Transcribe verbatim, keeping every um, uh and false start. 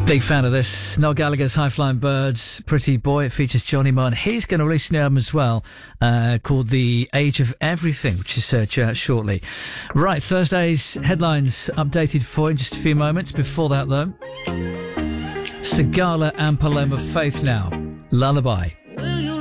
Big fan of this. Noel Gallagher's High Flying Birds, Pretty Boy. It features Johnny Marr. He's going to release an album as well uh, called The Age of Everything, which is uh, out shortly. Right, Thursday's headlines updated for you in just a few moments. Before that, though, Sigala and Paloma Faith now. Lullaby. Will you